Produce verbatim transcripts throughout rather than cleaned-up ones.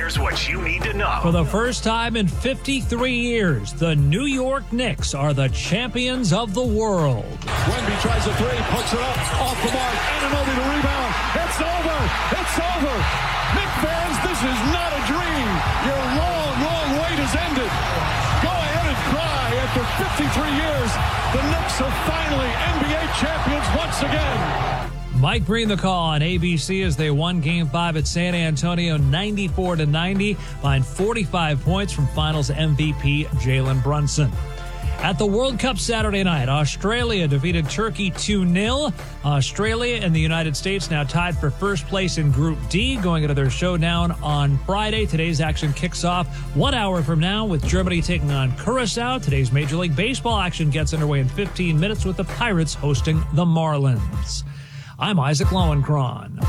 Here's what you need to know. For the first time in fifty-three years, the New York Knicks are the champions of the world. Wemby tries a three, puts it up, off the mark, Anunoby to rebound. It's over. It's over. Knicks fans, this is not a dream. Your long, long wait has ended. Go ahead and cry. After fifty-three years, the Knicks are finally N B A champions once again. Mike Breen the call on A B C as they won Game five at San Antonio ninety-four to ninety, behind forty-five points from Finals M V P Jalen Brunson. At the World Cup Saturday night, Australia defeated Turkey two nil. Australia and the United States now tied for first place in Group D, going into their showdown on Friday. Today's action kicks off one hour from now with Germany taking on Curacao. Today's Major League Baseball action gets underway in fifteen minutes with the Pirates hosting the Marlins. I'm Isaac Lowenkron.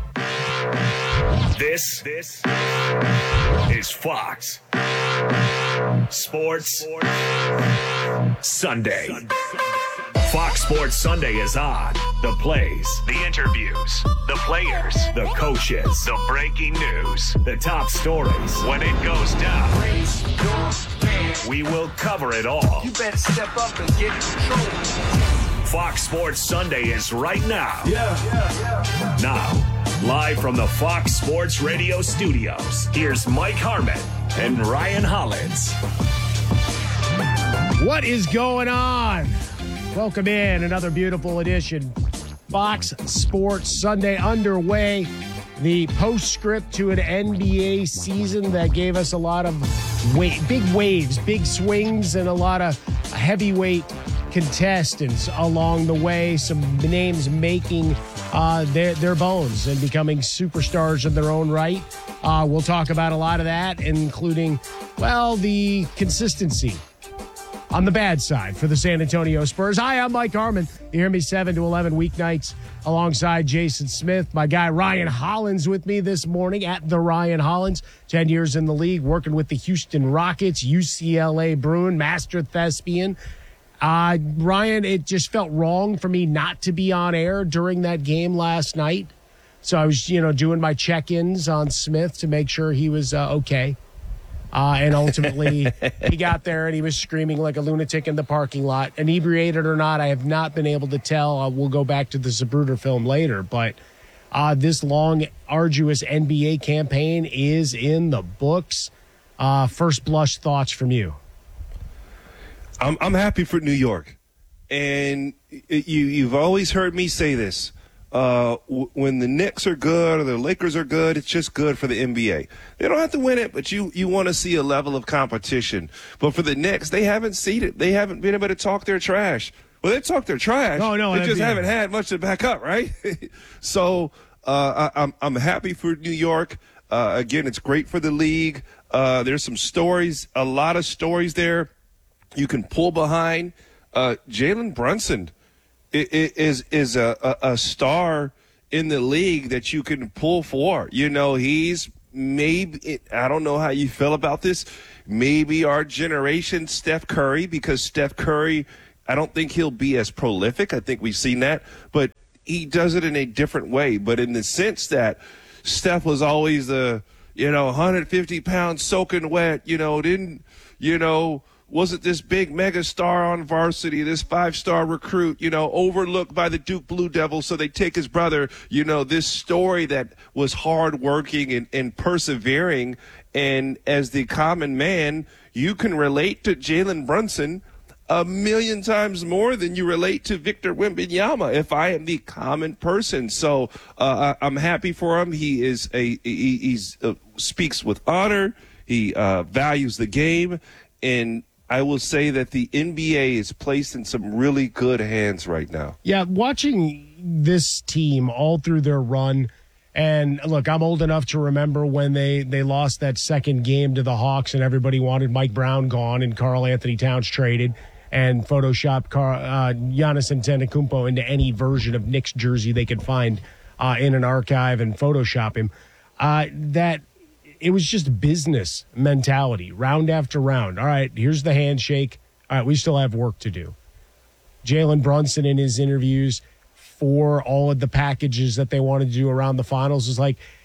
This, this is Fox Sports Sunday. Fox Sports Sunday is on. The plays, the interviews, the players, the coaches, the breaking news, the top stories. When it goes down, we will cover it all. You better step up and get in control. Fox Sports Sunday is right now. Yeah, yeah, yeah. Now, live from the Fox Sports Radio studios, here's Mike Harmon and Ryan Hollins. What is going on? Welcome in another beautiful edition. Fox Sports Sunday underway. The postscript to an N B A season that gave us a lot of wa- big waves, big swings, and a lot of heavyweight contestants along the way. Some names making uh, their their bones and becoming superstars in their own right. Uh, we'll talk about a lot of that, including, well, the consistency on the bad side for the San Antonio Spurs. Hi, I'm Mike Harmon. You hear me seven to eleven weeknights alongside Jason Smith. My guy Ryan Hollins with me this morning at the Ryan Hollins. ten years in the league, working with the Houston Rockets, U C L A Bruin, master thespian. Uh, Ryan, it just felt wrong for me not to be on air during that game last night. So I was, you know, doing my check-ins on Smith to make sure he was uh, okay. Uh, and ultimately, he got there and he was screaming like a lunatic in the parking lot. Inebriated or not, I have not been able to tell. Uh, we'll go back to the Zapruder film later. But uh, this long, arduous N B A campaign is in the books. Uh, first blush thoughts from you. I'm I'm happy for New York, and you you've always heard me say this. Uh, w- when the Knicks are good or the Lakers are good, it's just good for the N B A. They don't have to win it, but you you want to see a level of competition. But for the Knicks, they haven't seen it. They haven't been able to talk their trash. Well, they talk their trash. No, no, they just yeah. haven't had much to back up, right? so uh, I, I'm I'm happy for New York. Uh, again, it's great for the league. Uh, there's some stories, a lot of stories there. You can pull behind. Uh, Jalen Brunson is is a, a, a star in the league that you can pull for. You know, he's maybe, I don't know how you feel about this, maybe our generation Steph Curry, because Steph Curry, I don't think he'll be as prolific. I think we've seen that. But he does it in a different way. But in the sense that Steph was always the, you know, one hundred fifty pounds soaking wet, you know, didn't, you know, wasn't this big mega star on varsity, this five-star recruit, you know, overlooked by the Duke Blue Devils, so they take his brother, you know, this story that was hardworking and, and persevering. And as the common man, you can relate to Jalen Brunson a million times more than you relate to Victor Wembanyama if I am the common person. So uh, I'm happy for him. He is a he he's, uh, speaks with honor. He uh, values the game. And I will say that the N B A is placed in some really good hands right now. Yeah, watching this team all through their run, and look, I'm old enough to remember when they, they lost that second game to the Hawks and everybody wanted Mike Brown gone and Karl Anthony Towns traded and photoshopped Car, uh, Giannis Antetokounmpo into any version of Knicks jersey they could find uh, in an archive and Photoshop him. Uh, that It was just business mentality, round after round. All right, here's the handshake. All right, we still have work to do. Jalen Brunson in his interviews for all of the packages that they wanted to do around the finals was like,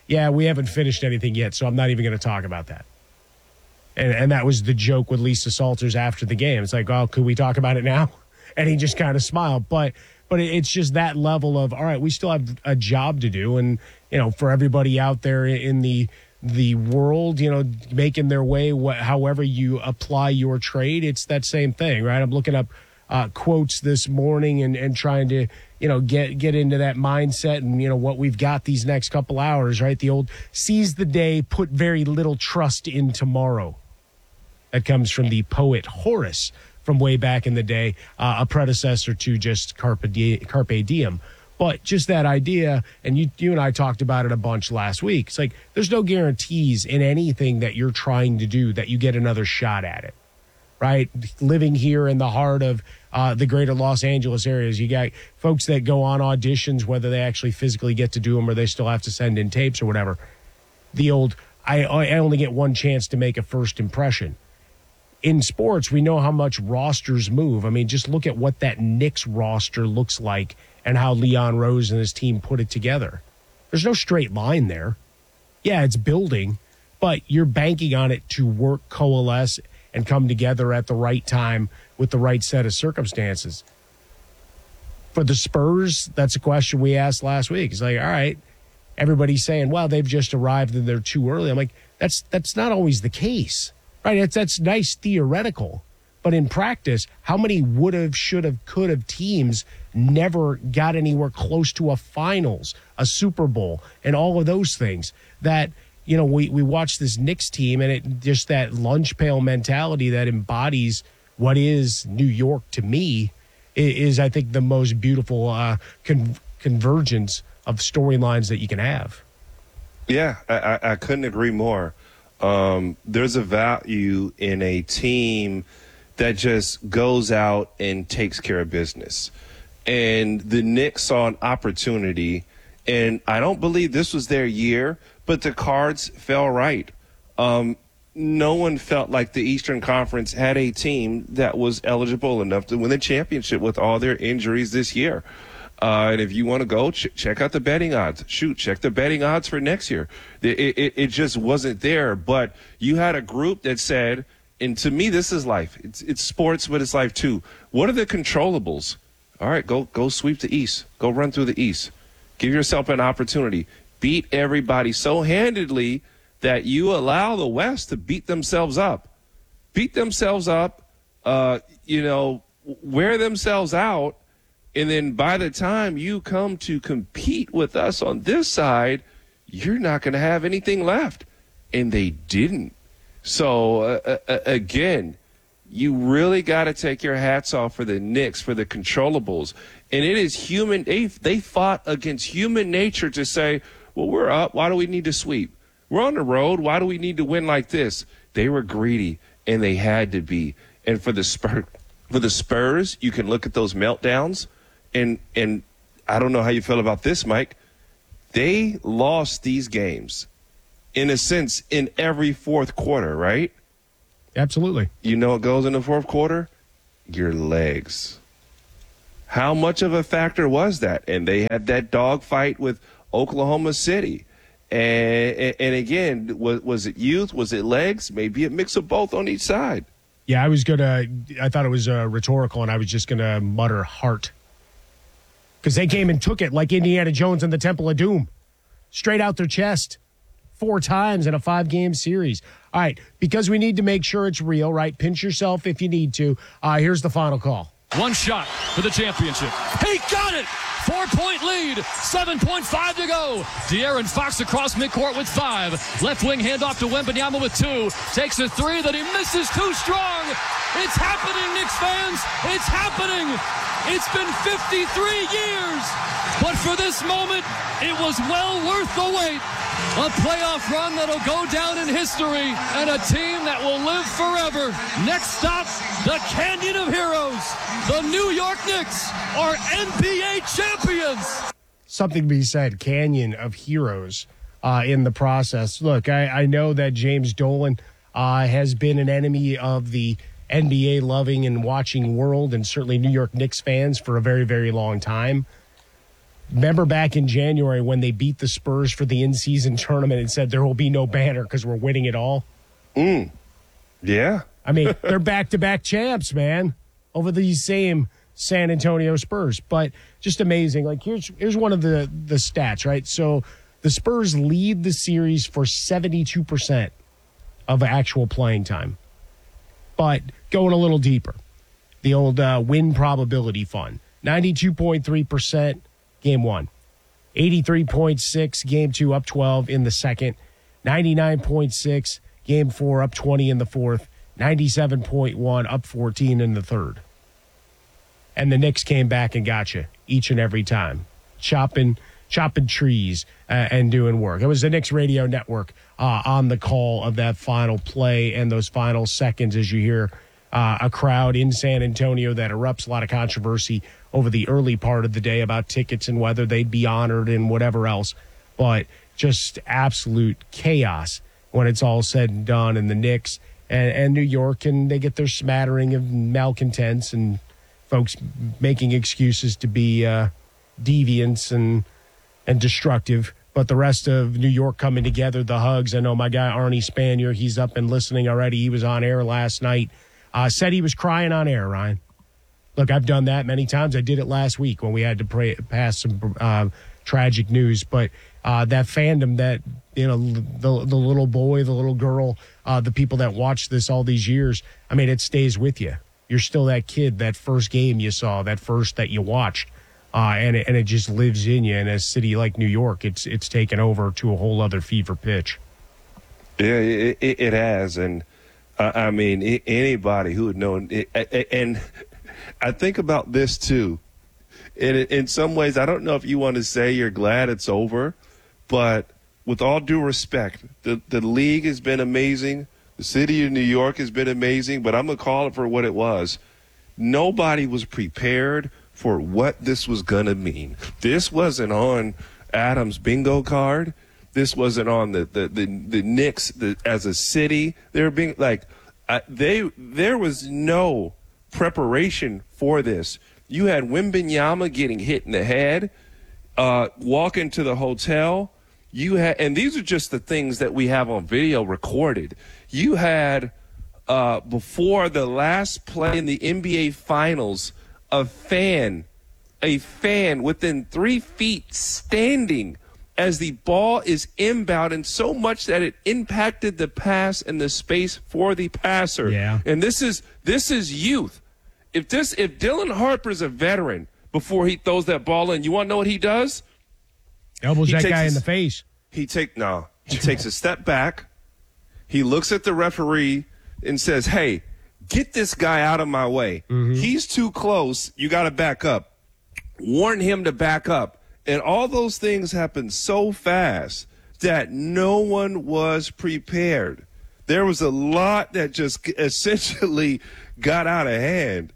yeah, we haven't finished anything yet, so I'm not even going to talk about that. And, and that was the joke with Lisa Salters after the game. It's like, oh, could we talk about it now? And he just kind of smiled. But but it's just that level of, all right, we still have a job to do. And, you know, for everybody out there in the the world, you know, making their way, wh- however you apply your trade, it's that same thing, right? I'm looking up uh, quotes this morning and, and trying to, you know, get get into that mindset and, you know, what we've got these next couple hours, right? The old seize the day, put very little trust in tomorrow. That comes from the poet Horace from way back in the day, uh, a predecessor to just Carpe, die- Carpe Diem. But just that idea, and you, you and I talked about it a bunch last week. It's like there's no guarantees in anything that you're trying to do that you get another shot at it, right? Living here in the heart of uh, the greater Los Angeles areas, you got folks that go on auditions, whether they actually physically get to do them or they still have to send in tapes or whatever. The old, I, I only get one chance to make a first impression. In sports, we know how much rosters move. I mean, just look at what that Knicks roster looks like and how Leon Rose and his team put it together. There's no straight line there. Yeah, it's building, but you're banking on it to work, coalesce, and come together at the right time with the right set of circumstances. For the Spurs, that's a question we asked last week. It's like, all right, everybody's saying, well, they've just arrived and they're too early. I'm like, that's that's not always the case. Right, that's, that's nice theoretical, but in practice, how many would have, should have, could have teams never got anywhere close to a finals, a Super Bowl, and all of those things that, you know, we, we watch this Knicks team and it just that lunch pail mentality that embodies what is New York to me is, is I think, the most beautiful uh, con- convergence of storylines that you can have. Yeah, I, I, I couldn't agree more. Um, there's a value in a team that just goes out and takes care of business. And the Knicks saw an opportunity, and I don't believe this was their year, but the cards fell right. Um, no one felt like the Eastern Conference had a team that was eligible enough to win the championship with all their injuries this year. Uh, and if you want to go, ch- check out the betting odds. Shoot, check the betting odds for next year. It, it, it just wasn't there. But you had a group that said, and to me, this is life. It's, it's sports, but it's life too. What are the controllables? All right, go go sweep the East. Go run through the East. Give yourself an opportunity. Beat everybody so handedly that you allow the West to beat themselves up. Beat themselves up, uh, you know, wear themselves out. And then by the time you come to compete with us on this side, you're not going to have anything left. And they didn't. So, uh, uh, again, you really got to take your hats off for the Knicks, for the controllables. And it is human. They, they fought against human nature to say, well, we're up. Why do we need to sweep? We're on the road. Why do we need to win like this? They were greedy, and they had to be. And for the Spurs, for the Spurs, you can look at those meltdowns. And and I don't know how you feel about this, Mike. They lost these games, in a sense, in every fourth quarter, right? Absolutely. You know what goes in the fourth quarter? Your legs. How much of a factor was that? And they had that dogfight with Oklahoma City. And, and, and again, was, was it youth? Was it legs? Maybe a mix of both on each side. Yeah, I was going to – I thought it was uh, rhetorical, and I was just going to mutter heart. Because they came and took it like Indiana Jones and the Temple of Doom. Straight out their chest. Four times in a five-game series. All right, because we need to make sure it's real, right? Pinch yourself if you need to. Uh, here's the final call. One shot for the championship. He got it! Four-point lead. seven point five to go. De'Aaron Fox across midcourt with five. Left wing handoff to Wembanyama with two. Takes a three that he misses too strong. It's happening, Knicks fans. It's happening. It's been fifty-three years. But for this moment, it was well worth the wait. A playoff run that'll go down in history and a team that will live forever. Next stop, the Canyon of Heroes. The New York Knicks are N B A champions. Something to be said, Canyon of Heroes uh, in the process. Look, I, I know that James Dolan uh, has been an enemy of the N B A loving and watching world and certainly New York Knicks fans for a very, very long time. Remember back in January when they beat the Spurs for the in-season tournament and said there will be no banner because we're winning it all? Mm. Yeah. I mean, they're back-to-back champs, man, over these same San Antonio Spurs. But just amazing. Like, here's here's one of the, the stats, right? So the Spurs lead the series for seventy-two percent of actual playing time. But going a little deeper, the old uh, win probability fund, ninety-two point three percent game one, eighty-three point six game two, up twelve in the second, ninety-nine point six game four, up twenty in the fourth, ninety-seven point one, up fourteen in the third. And the Knicks came back and got you each and every time, chopping chopping trees uh, and doing work. It was the Knicks radio network uh, on the call of that final play and those final seconds as you hear uh, a crowd in San Antonio that erupts. A lot of controversy over the early part of the day about tickets and whether they'd be honored and whatever else. But just absolute chaos when it's all said and done. And the Knicks and, and New York, and they get their smattering of malcontents and folks making excuses to be uh, deviants and and destructive, but the rest of New York coming together, the hugs. I know my guy Arnie Spanier, he's up and listening already. He was on air last night. Uh, said he was crying on air, Ryan. Look, I've done that many times. I did it last week when we had to pray, pass some uh, tragic news. But uh, that fandom, that, you know, the, the little boy, the little girl, uh, the people that watched this all these years, I mean, it stays with you. You're still that kid, that first game you saw, that first that you watched. Uh, and, it, and it just lives in you. In a city like New York, it's it's taken over to a whole other fever pitch. Yeah, it, it, it has. And, uh, I mean, it, anybody who would know. It, it, and I think about this, too. In, in some ways, I don't know if you want to say you're glad it's over, but with all due respect, the, the league has been amazing. The city of New York has been amazing, but I'm going to call it for what it was. Nobody was prepared for what this was going to mean. This wasn't on Adam's bingo card. This wasn't on the, the, the, the Knicks the, as a city. They were being like, uh, they, there was no preparation for this. You had Wembanyama getting hit in the head, uh, walking to the hotel. You had, and these are just the things that we have on video recorded. You had, uh, before the last play in the N B A Finals, a fan, a fan within three feet standing as the ball is inbound, and so much that it impacted the pass and the space for the passer. Yeah. And this is this is youth. If this if Dylan Harper's a veteran before he throws that ball in, you want to know what he does? Elbows He that takes guy his- in the face. He take no. He takes a step back. He looks at the referee and says, "Hey, get this guy out of my way. Mm-hmm. He's too close. You got to back up." Warn him to back up. And all those things happened so fast that no one was prepared. There was a lot that just essentially got out of hand.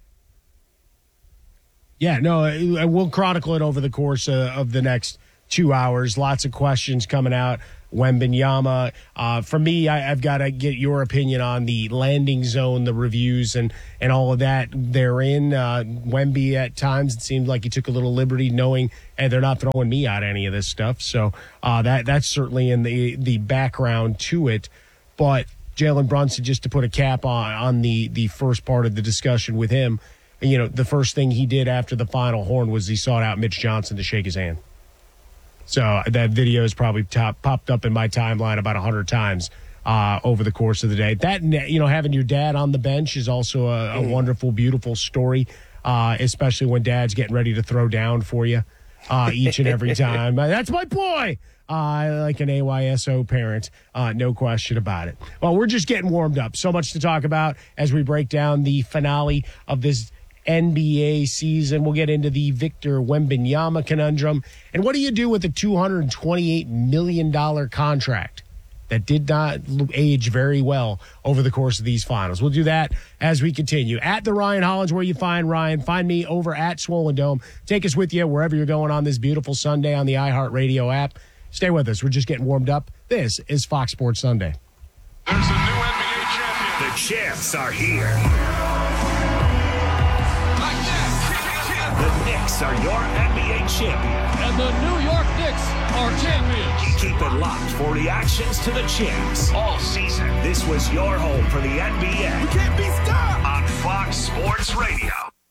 Yeah, no, I- we'll chronicle it over the course uh, of the next two hours. Lots of questions coming out. Wembanyama. Uh, for me, I, I've got to get your opinion on the landing zone, the reviews, and, and all of that therein. Uh, Wemby, at times, it seemed like he took a little liberty knowing, hey, they're not throwing me out any of this stuff. So uh, that that's certainly in the the background to it. But Jalen Brunson, just to put a cap on, on the, the first part of the discussion with him, you know, the first thing he did after the final horn was he sought out Mitch Johnson to shake his hand. So that video has probably top, popped up in my timeline about one hundred times uh, over the course of the day. That, you know, having your dad on the bench is also a, a wonderful, beautiful story, uh, especially when dad's getting ready to throw down for you uh, each and every time. That's my boy! Uh, like an A Y S O parent, uh, no question about it. Well, we're just getting warmed up. So much to talk about as we break down the finale of this N B A season. We'll get into the Victor Wembanyama conundrum. And what do you do with a two hundred twenty-eight million dollars contract that did not age very well over the course of these finals? We'll do that as we continue. At the Ryan Hollins, where you find Ryan. Find me over at Swollen Dome. Take us with you wherever you're going on this beautiful Sunday on the iHeartRadio app. Stay with us. We're just getting warmed up. This is Fox Sports Sunday. There's a new N B A champion. The champs are here. The Knicks are your N B A champion. And the New York Knicks are champions. Keep it locked for reactions to the champs all season. This was your home for the N B A. We can't be stopped. On Fox Sports Radio.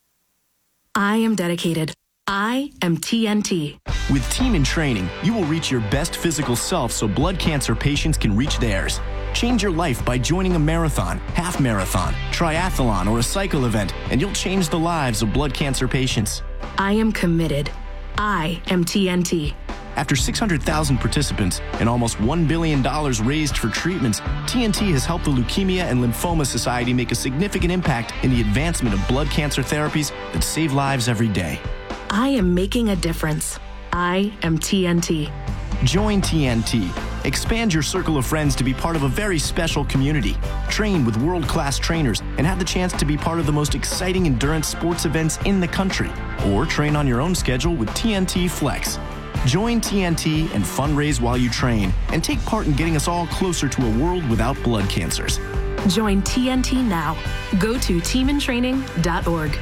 I am dedicated. I am T N T. With Team in Training, you will reach your best physical self so blood cancer patients can reach theirs. Change your life by joining a marathon, half marathon, triathlon, or a cycle event, and you'll change the lives of blood cancer patients. I am committed. I am T N T. After six hundred thousand participants and almost one billion dollars raised for treatments, T N T has helped the Leukemia and Lymphoma Society make a significant impact in the advancement of blood cancer therapies that save lives every day. I am making a difference. I am T N T. Join T N T. Expand your circle of friends to be part of a very special community. Train with world-class trainers and have the chance to be part of the most exciting endurance sports events in the country. Or train on your own schedule with T N T Flex. Join T N T and fundraise while you train and take part in getting us all closer to a world without blood cancers. Join T N T now. Go to team in training dot org.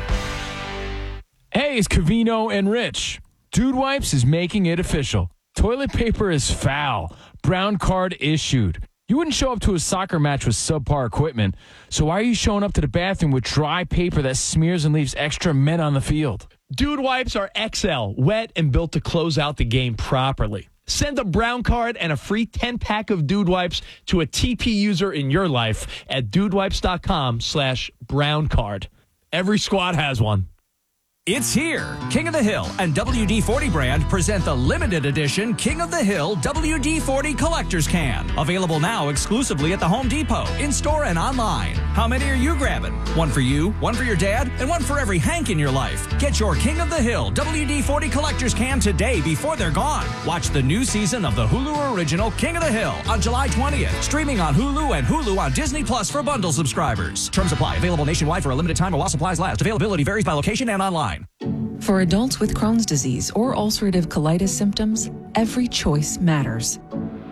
Hey, it's Covino and Rich. Dude Wipes is making it official. Toilet paper is foul. Brown card issued. You wouldn't show up to a soccer match with subpar equipment, so why are you showing up to the bathroom with dry paper that smears and leaves extra men on the field? Dude Wipes are X L, wet and built to close out the game properly. Send a brown card and a free ten-pack of Dude Wipes to a T P user in your life at dudewipes.com slash brown card. Every squad has one. It's here. King of the Hill and W D forty brand present the limited edition King of the Hill W D forty Collector's Can. Available now exclusively at the Home Depot, in-store and online. How many are you grabbing? One for you, one for your dad, and one for every Hank in your life. Get your King of the Hill W D forty Collector's Can today before they're gone. Watch the new season of the Hulu original King of the Hill on July twentieth. Streaming on Hulu and Hulu on Disney Plus for bundle subscribers. Terms apply. Available nationwide for a limited time while supplies last. Availability varies by location and online. For adults with Crohn's disease or ulcerative colitis symptoms, every choice matters.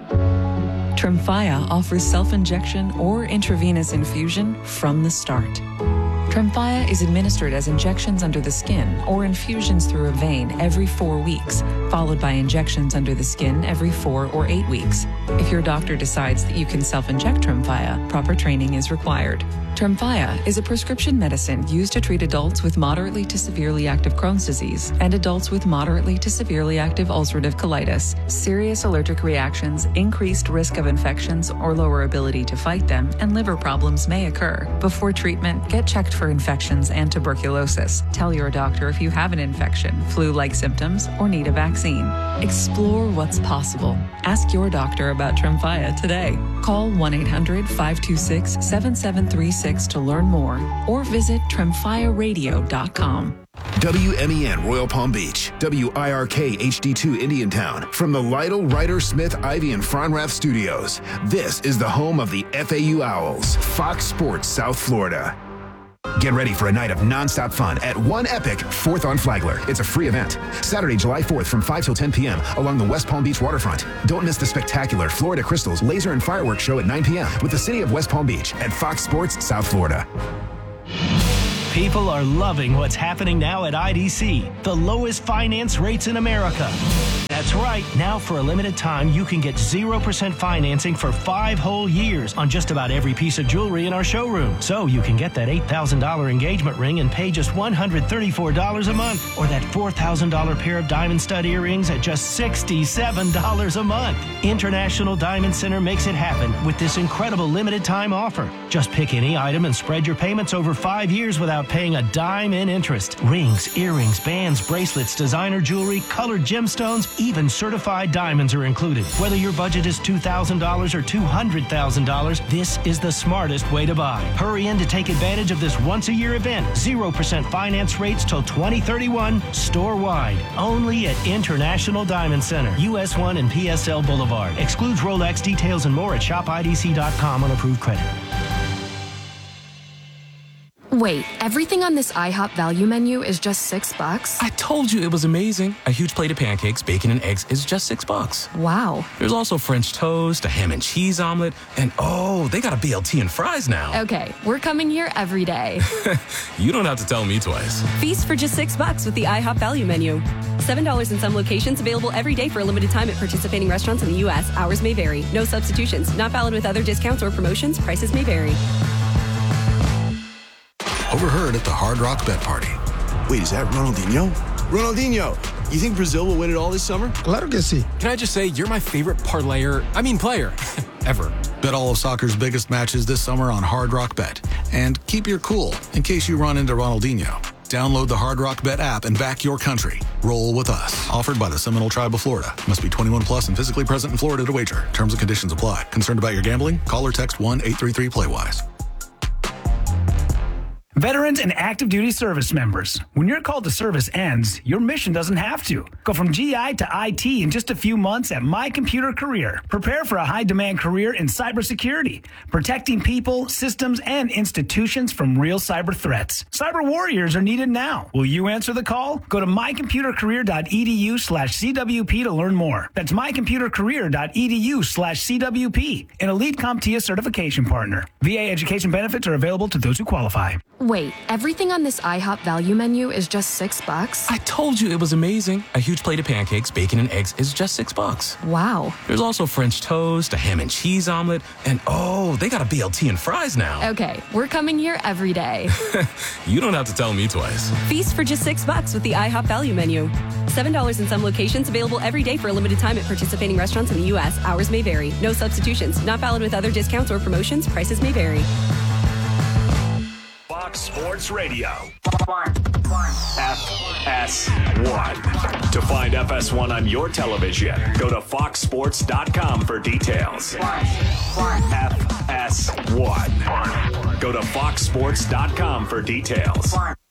Tremfya offers self-injection or intravenous infusion from the start. Tremfya is administered as injections under the skin or infusions through a vein every four weeks, followed by injections under the skin every four or eight weeks. If your doctor decides that you can self-inject Tremfya, proper training is required. Tremfya is a prescription medicine used to treat adults with moderately to severely active Crohn's disease and adults with moderately to severely active ulcerative colitis. Serious allergic reactions, increased risk of infections or lower ability to fight them, and liver problems may occur. Before treatment, get checked for infections and tuberculosis. Tell your doctor if you have an infection, flu-like symptoms, or need a vaccine. Explore what's possible. Ask your doctor about Tremfya today. Call one eight hundred five two six seven seven three six to learn more or visit tremfya radio dot com. W M E N Royal Palm Beach, W I R K H D two Indiantown. From the Lytle, Ryder, Smith, Ivy, and Fronrath studios, this is the home of the F A U Owls, Fox Sports South Florida. Get ready for a night of nonstop fun at One Epic, fourth on Flagler. It's a free event. Saturday, July fourth from five till ten p.m. along the West Palm Beach waterfront. Don't miss the spectacular Florida Crystals Laser and Fireworks Show at nine p.m. with the City of West Palm Beach at Fox Sports South Florida. People are loving what's happening now at I D C, the lowest finance rates in America. That's right. Now, for a limited time, you can get zero percent financing for five whole years on just about every piece of jewelry in our showroom. So you can get that eight thousand dollars engagement ring and pay just one hundred thirty-four dollars a month, or that four thousand dollars pair of diamond stud earrings at just sixty-seven dollars a month. International Diamond Center makes it happen with this incredible limited time offer. Just pick any item and spread your payments over five years without paying a dime in interest. Rings, earrings, bands, bracelets, designer jewelry, colored gemstones, even certified diamonds are included. Whether your budget is two thousand dollars or two hundred thousand dollars, this is the smartest way to buy. Hurry in to take advantage of this once-a-year event. zero percent finance rates till twenty thirty-one, store-wide. Only at International Diamond Center, U S one and P S L Boulevard. Excludes Rolex. Details and more at shop I D C dot com on approved credit. Wait, everything on this IHOP value menu is just six bucks? I told you it was amazing. A huge plate of pancakes, bacon, and eggs is just six bucks. Wow. There's also French toast, a ham and cheese omelet, and oh, they got a B L T and fries now. Okay, we're coming here every day. You don't have to tell me twice. Feast for just six bucks with the IHOP value menu. Seven dollars in some locations, available every day for a limited time at participating restaurants in the U S. Hours may vary. No substitutions. Not valid with other discounts or promotions. Prices may vary. Overheard at the Hard Rock Bet Party. Wait, is that Ronaldinho? Ronaldinho, you think Brazil will win it all this summer? Claro que sí. Can I just say, you're my favorite parlayer, I mean player, ever. Bet all of soccer's biggest matches this summer on Hard Rock Bet. And keep your cool in case you run into Ronaldinho. Download the Hard Rock Bet app and back your country. Roll with us. Offered by the Seminole Tribe of Florida. Must be twenty-one plus and physically present in Florida to wager. Terms and conditions apply. Concerned about your gambling? Call or text one eight three three play wise. Veterans and active duty service members, when your call to service ends, your mission doesn't have to. Go from G I to I T in just a few months at My Computer Career. Prepare for a high-demand career in cybersecurity, protecting people, systems, and institutions from real cyber threats. Cyber warriors are needed now. Will you answer the call? Go to mycomputercareer.edu slash CWP to learn more. That's mycomputercareer.edu slash CWP, an Elite CompTIA certification partner. V A education benefits are available to those who qualify. Wait, everything on this IHOP value menu is just six bucks? I told you it was amazing. A huge plate of pancakes, bacon, and eggs is just six bucks. Wow. There's also French toast, a ham and cheese omelet, and oh, they got a B L T and fries now. Okay, we're coming here every day. You don't have to tell me twice. Feast for just six bucks with the IHOP value menu. Seven dollars in some locations, available every day for a limited time at participating restaurants in the U S. Hours may vary. No substitutions. Not valid with other discounts or promotions. Prices may vary. Fox Sports Radio. F S one. To find F S one on your television, go to fox sports dot com for details. F S one. Go to fox sports dot com for details.